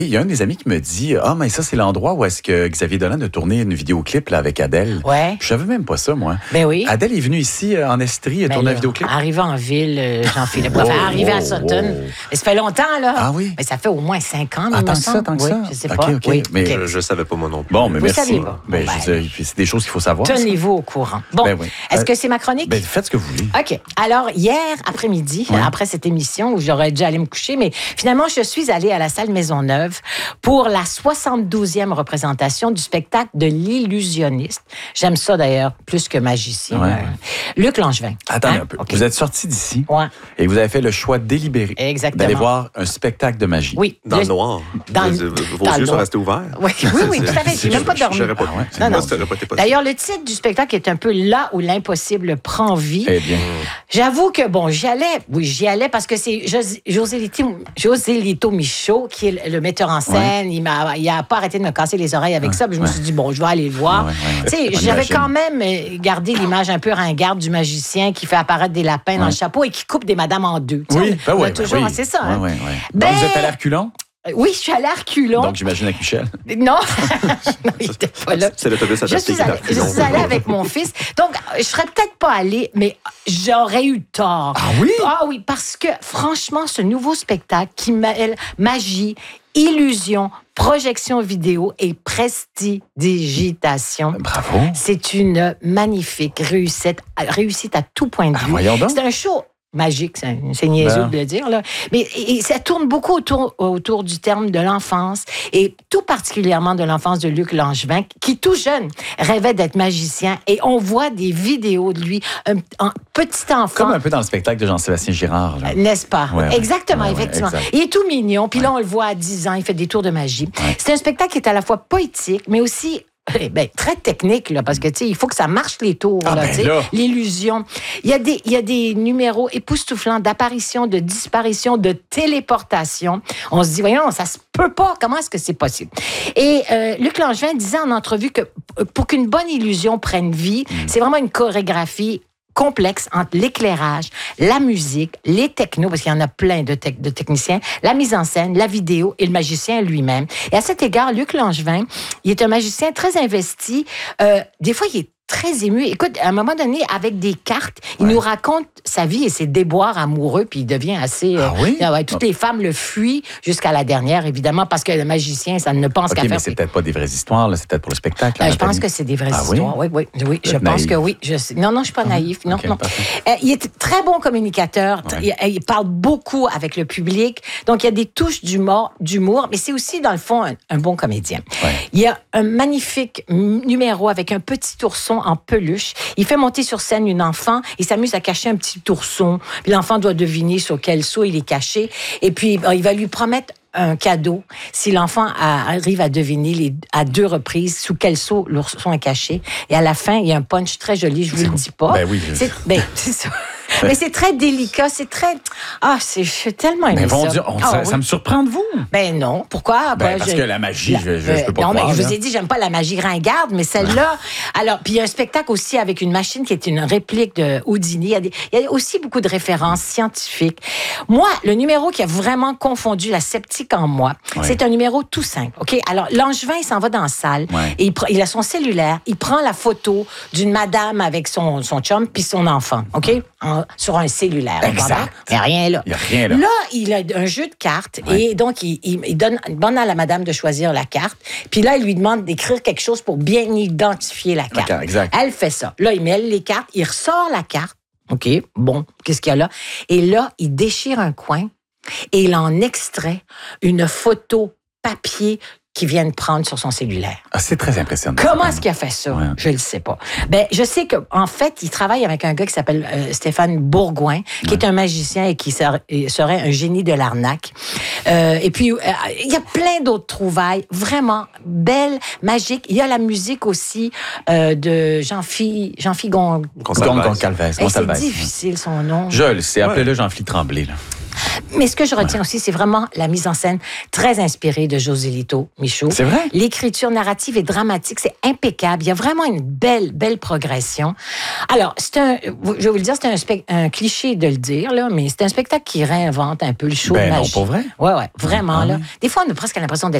Il y a un des amis qui me dit « Ah, mais ça, c'est l'endroit où est-ce que Xavier Dolan a tourné une vidéoclip là, avec Adèle. » Ouais. Je savais même pas ça, moi. Ben oui. Adèle est venue ici en Estrie tourner un vidéoclip. Arrivé en ville, Jean-Philippe. Arrivé à Sutton. Mais ça fait longtemps, là. Ah oui? Mais ça fait au moins 5 ans, mais tant que ça, tant que ça. Je sais OK, pas. OK. Oui. Mais Je savais pas, moi non plus. Bon, mais Vous merci. saviez pas. Ben, Bon, je dis, c'est des choses qu'il faut savoir. Tenez-vous au courant. Bon, Ben oui. est-ce que c'est ma chronique? Ben, faites ce que vous voulez. OK. Alors, hier après-midi, après cette émission où j'aurais dû aller me coucher, mais finalement, je suis allée à la salle Maisonneuve pour la 72e représentation du spectacle de l'illusionniste. J'aime ça, d'ailleurs, plus que magicien. Ouais. Luc Langevin. Attendez Hein? un peu. OK. Vous êtes sorti d'ici Ouais. et vous avez fait le choix délibéré Exactement. d'aller voir un spectacle de magie. Oui. Dans le noir. Dans le- Vos dans le yeux sont noir. restés ouverts. Oui, tout à fait. J'ai même pas dormi. J'aurais pas Ah ouais? pu. Non, non. Ça aurait pas été possible. D'ailleurs, le titre du spectacle est un peu là où l'impossible prend vie. Eh bien. J'avoue que, bon, j'y allais parce que c'est José Lito Michaud qui est le metteur en scène. Il a pas arrêté de me casser les oreilles avec ça. Puis je me suis dit, bon, je vais aller le voir. Tu sais, On j'avais imagine. quand même gardé l'image un peu ringarde du magicien qui fait apparaître des lapins dans le chapeau et qui coupe des madames en deux. Tu sais, Oui, on a oui. toujours, c'est ça. Hein? Oui. Ben, Donc, vous êtes allé à reculons? Oui, je suis allée à reculons. Donc, j'imagine avec Michel. Non, non, il était pas là. C'est l'autobus Je adapté suis allée avec mon fils. Donc, je serais peut-être pas allée, mais j'aurais eu tort. Ah oui? Ah oui, parce que franchement, ce nouveau spectacle qui mêle magie, illusion, projection vidéo et prestidigitation. Bravo. C'est une magnifique réussite à tout point de vue. Voyons donc. C'est un show magique, c'est niaiseux Ben. de le dire, là. Mais et ça tourne beaucoup autour du terme de l'enfance, et tout particulièrement de l'enfance de Luc Langevin, qui tout jeune rêvait d'être magicien, et on voit des vidéos de lui, un petit enfant. Comme un peu dans le spectacle de Jean-Sébastien Girard. Là. N'est-ce pas? Ouais, Exactement, ouais, effectivement. exact. Il est tout mignon, puis là, on le voit à 10 ans, il fait des tours de magie. C'est un spectacle qui est à la fois poétique, mais aussi très technique, là, parce que, tu sais, il faut que ça marche les tours, Ah, là, ben tu sais, là. l'illusion. Il y a des numéros époustouflants d'apparition, de disparition, de téléportation. On se dit, voyons, ça se peut pas. Comment est-ce que c'est possible? Et Luc Langevin disait en entrevue que pour qu'une bonne illusion prenne vie, c'est vraiment une chorégraphie complexe entre l'éclairage, la musique, les technos, parce qu'il y en a plein de techniciens, la mise en scène, la vidéo et le magicien lui-même. Et à cet égard, Luc Langevin, il est un magicien très investi. Des fois, il est très ému. Écoute, à un moment donné, avec des cartes, il nous raconte sa vie et ses déboires amoureux, puis il devient assez... Ah oui? Toutes les femmes le fuient jusqu'à la dernière, évidemment, parce que le magicien, ça ne pense qu'à OK, faire... mais c'est peut-être pas des vraies histoires, là. C'est peut-être pour le spectacle. Je pense que c'est des vraies histoires. Oui, je pense naïf. que oui. Non, je suis pas naïf. Non, OK, non. parfait. Il est très bon communicateur. Ouais. Il parle beaucoup avec le public. Donc, il y a des touches d'humour, mais c'est aussi, dans le fond, un bon comédien. Ouais. Il y a un magnifique numéro avec un petit ourson en peluche. Il fait monter sur scène une enfant. Il s'amuse à cacher un petit ourson. Puis l'enfant doit deviner sur quel seau il est caché. Et puis, il va lui promettre un cadeau si l'enfant arrive à deviner à 2 reprises sous quel seau l'ourson est caché. Et à la fin, il y a un punch très joli, je vous le dis pas. Ben oui. C'est ça. Mais c'est très délicat, c'est très... je suis tellement aimé Mais ça. bon Dieu, ça me surprend de vous. Ben non, pourquoi? Parce que la magie, je peux pas non, croire. mais je là. vous ai dit, j'aime pas la magie ringarde, mais celle-là... Alors, puis il y a un spectacle aussi avec une machine qui est une réplique de Houdini. Il y a aussi beaucoup de références scientifiques. Moi, le numéro qui a vraiment confondu la sceptique en moi, c'est un numéro tout simple, OK? Alors, Langevin, il s'en va dans la salle, et il a son cellulaire, il prend la photo d'une madame avec son chum puis son enfant, OK? Sur un cellulaire. Exact. Il n'y a rien là. Il y a rien là. Là, il a un jeu de cartes et donc il demande à la madame de choisir la carte. Puis là, il lui demande d'écrire quelque chose pour bien identifier la carte. D'accord, exact. Elle fait ça. Là, il mêle les cartes, il ressort la carte. OK, bon, qu'est-ce qu'il y a là? Et là, il déchire un coin et il en extrait une photo papier qu'il vient de prendre sur son cellulaire. Ah, c'est très impressionnant. Comment est-ce qu'il a fait ça? Ouais. Je ne le sais pas. Ben, je sais qu'en fait, il travaille avec un gars qui s'appelle Stéphane Bourgoin, qui est un magicien et qui serait un génie de l'arnaque. Et puis, il y a plein d'autres trouvailles, vraiment belles, magiques. Il y a la musique aussi de Jean-Philippe Gonçalves. C'est difficile, son nom. Je le sais. Appelez-le Jean-Philippe Tremblay. Là. Mais ce que je retiens aussi, c'est vraiment la mise en scène très inspirée de José Lito Michaud. C'est vrai? L'écriture narrative et dramatique, c'est impeccable. Il y a vraiment une belle progression. Alors, je vais vous le dire, c'est un cliché de le dire, là, mais c'est un spectacle qui réinvente un peu le show Ben non, magie. pour vrai? Ouais, vraiment, Ah là. oui. Des fois, on a presque l'impression d'être